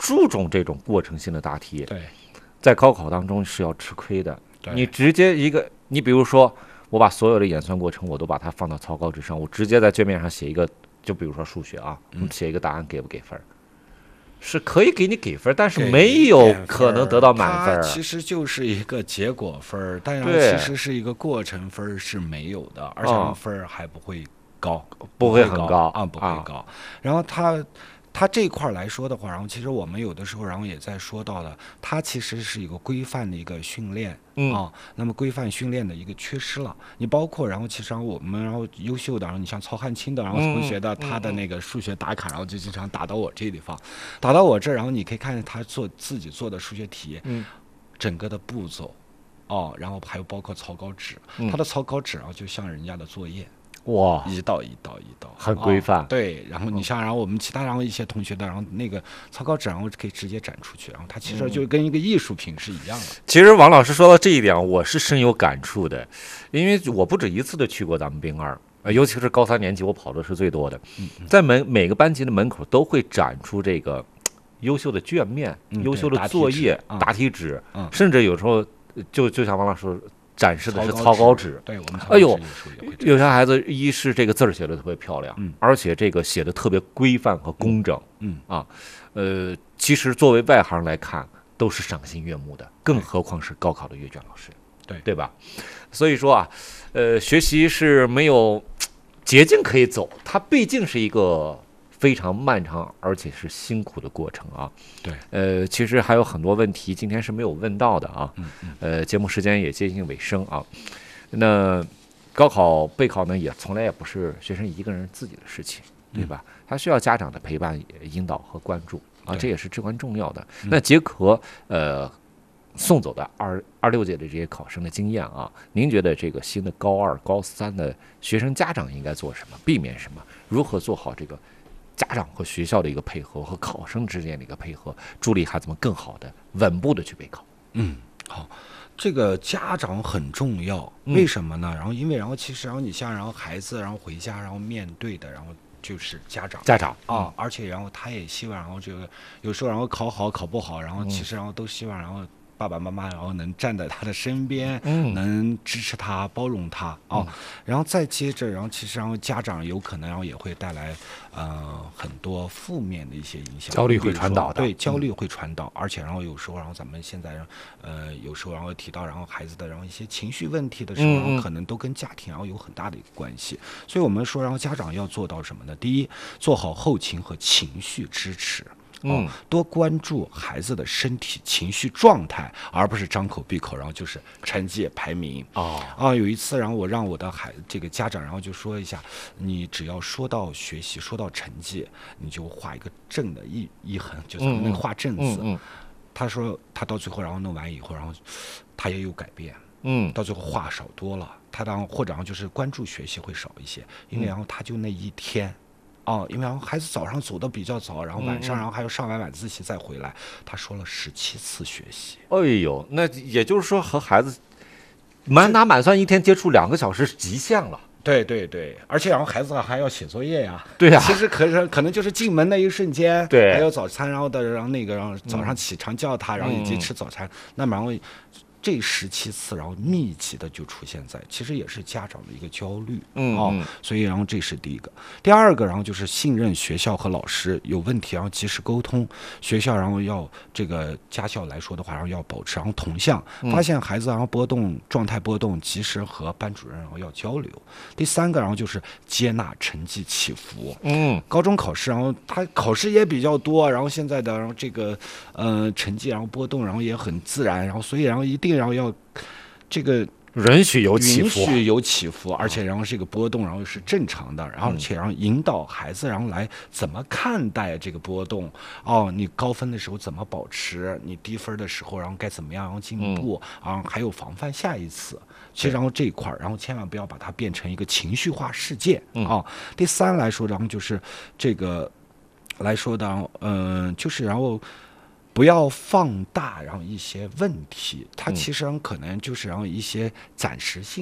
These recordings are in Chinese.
注重这种过程性的答题， 对， 在高考当中是要吃亏的。 对你直接你比如说，我把所有的演算过程我都把它放到草稿纸上，我直接在卷面上写一个，就比如说数学啊，写一个答案给不给分？是可以给你给分，但是没有可能得到满分。 它其实就是一个结果分，但然后其实是一个过程分是没有的，而且分还不会高， 不会很高啊，不会高。然后它这块来说的话，然后其实我们有的时候，然后也在说到的，它其实是一个规范的一个训练啊。那么规范训练的一个缺失了。你包括然后其实我们然后优秀的，然后你像曹汉卿的然后同学的，他的那个数学打卡，然后就经常打到我这地方，打到我这，然后你可以看见他自己做的数学题，整个的步骤，然后还有包括草稿纸，他的草稿纸然后就像人家的作业。 哇， 一道， 很规范。 对，然后你像，然后我们其他然后一些同学的，然后那个草稿纸，然后可以直接展出去，然后它其实就跟一个艺术品是一样的。 其实王老师说到这一点，我是深有感触的，因为我不止一次的去过咱们兵二，尤其是高3年级，我跑的是最多的，在每个班级的门口都会展出这个优秀的卷面、优秀的作业、答题纸，甚至有时候就像王老师说。展示的是草稿纸， 对，我们哎呦，有些孩子一是这个字儿写的特别漂亮，而且这个写的特别规范和工整，其实作为外行来看都是赏心悦目的，更何况是高考的阅卷老师，对吧？所以说啊，学习是没有捷径可以走，它毕竟是一个非常漫长而且是辛苦的过程啊。 对， 其实还有很多问题今天是没有问到的啊。节目时间也接近尾声啊。那高考备考呢，也从来也不是学生一个人自己的事情，对吧？他需要家长的陪伴、引导和关注啊，这也是至关重要的。那结合送走的26届的这些考生的经验啊，您觉得这个新的高2、高3的学生家长应该做什么，避免什么，如何做好这个家长和学校的一个配合和考生之间的一个配合，助力孩子们更好的稳步的去备考？ 好，这个家长很重要，为什么呢？然后因为然后其实然后你像然后孩子然后回家然后面对的然后就是家长啊，而且然后他也希望然后这个有时候然后考好考不好，然后其实然后都希望然后爸爸妈妈然后能站在他的身边，能支持他、包容他啊。然后再接着，然后其实然后家长有可能然后也会带来很多负面的一些影响， 焦虑会传导的， 对，焦虑会传导，而且然后有时候然后咱们现在有时候然后提到然后孩子的然后一些情绪问题的时候，然后可能都跟家庭然后有很大的一个关系。所以我们说，然后家长要做到什么呢？第一，做好后勤和情绪支持。多关注孩子的身体情绪状态，而不是张口闭口然后就是成绩排名。有一次然后我让我的这个家长然后就说一下，你只要说到学习说到成绩，你就画一个正的一横，就咱们那个画正字。他说他到最后然后弄完以后，然后他也有改变，到最后话少多了，他或者就是关注学习会少一些，因为然后他就那一天因为然后孩子早上走的比较早，然后晚上然后还要上完晚自习再回来，他说了17次学习。 哎呦，那也就是说和孩子满打满算一天接触2个小时是极限了。 对，而且然后孩子还要写作业呀。 对呀， 其实可能就是进门那一瞬间， 对， 还有早餐，然后然后早上起床叫他，然后以及吃早餐，那么然后这17次，然后密集的就出现在，其实也是家长的一个焦虑，所以然后这是第一个。第二个，然后就是信任学校和老师，有问题然后及时沟通，学校然后要这个家校来说的话，然后要保持然后同向，发现孩子然后状态波动，及时和班主任然后要交流。第三个，然后就是接纳成绩起伏，高中考试，然后他考试也比较多，然后现在的然后这个成绩然后波动，然后也很自然，然后所以然后一定然后要这个允许有起伏，而且然后这个波动然后是正常的，然后且然后引导孩子然后来怎么看待这个波动，你高分的时候怎么保持，你低分的时候然后该怎么样然后进步，还有防范下一次。其实然后这一块，然后千万不要把它变成一个情绪化事件第三来说，然后就是这个来说的，就是然后不要放大然后一些问题，它其实可能就是然后一些暂时性的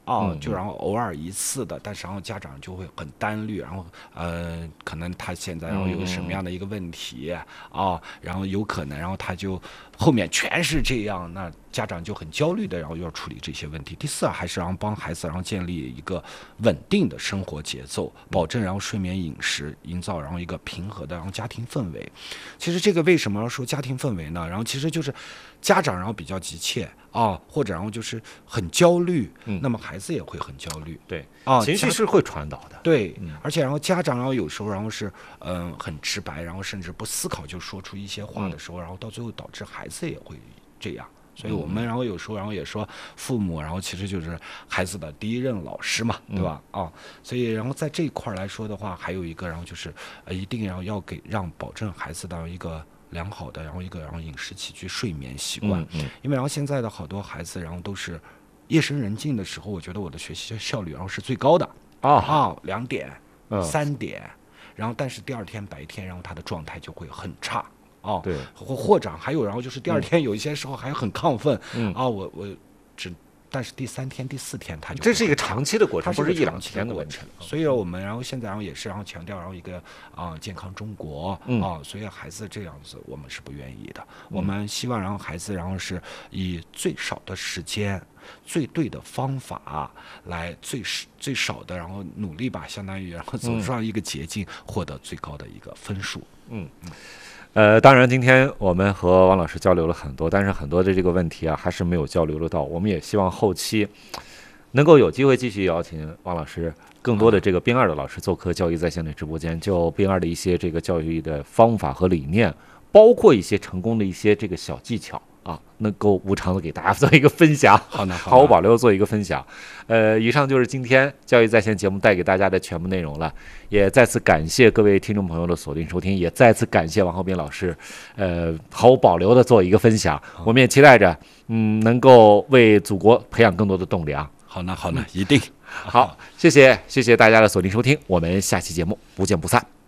就然后偶尔一次的，但是然后家长就会很单虑，然后可能他现在然后有个什么样的一个问题然后有可能然后他就后面全是这样，那家长就很焦虑的，然后要处理这些问题。第四还是然后帮孩子然后建立一个稳定的生活节奏，保证然后睡眠饮食，营造然后一个平和的然后家庭氛围。其实这个为什么要说家庭氛围呢？然后其实就是家长然后比较急切或者然后就是很焦虑，那么孩子也会很焦虑， 对情绪是会传导的， 对，而且然后家长然后有时候然后是很直白，然后甚至不思考就说出一些话的时候，然后到最后导致孩子也会这样。所以我们然后有时候然后也说父母然后其实就是孩子的第一任老师嘛，对吧？所以然后在这一块来说的话，还有一个然后就是一定要让保证孩子的一个良好的然后饮食起居睡眠习惯，因为然后现在的好多孩子然后都是夜深人静的时候，我觉得我的学习效率然后是最高的2点3点，然后但是第二天白天然后他的状态就会很差。 对， 或者还有然后就是第二天有一些时候还很亢奋，但是第3天第4天他就这是一个长期的过程， 它不是一两天的问题。 所以我们然后现在然后也是然后强调然后一个健康中国所以孩子这样子我们是不愿意的，我们希望然后孩子然后是以最少的时间、最对的方法来最少的然后努力吧，相当于然后走上一个捷径，获得最高的一个分数。 当然今天我们和王老师交流了很多，但是很多的这个问题还是没有交流得到。我们也希望后期能够有机会继续邀请王老师更多的这个兵2的老师做客教育在线的直播间，就兵2的一些这个教育的方法和理念，包括一些成功的一些这个小技巧能够无偿的给大家做一个分享，毫无保留做一个分享。以上就是今天教育在线节目带给大家的全部内容了，也再次感谢各位听众朋友的锁定收听，也再次感谢王浩斌老师毫无保留的做一个分享。我们也期待着能够为祖国培养更多的栋梁。 好呢，一定好，谢谢大家的锁定收听，我们下期节目不见不散。